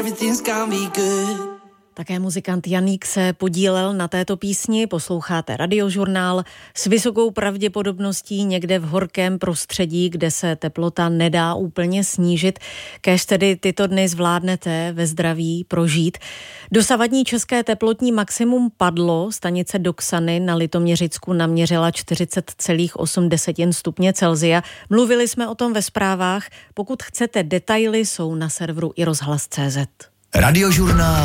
Také muzikant Janík se podílel na této písni, posloucháte Radiožurnál, s vysokou pravděpodobností někde v horkém prostředí, kde se teplota nedá úplně snížit, kéž tedy tyto dny zvládnete ve zdraví prožít. Dosavadní české teplotní maximum padlo, stanice Doxany na Litoměřicku naměřila 40,8 stupně Celsia. Mluvili jsme o tom ve zprávách, pokud chcete detaily, jsou na serveru iRozhlas.cz. Radiožurnál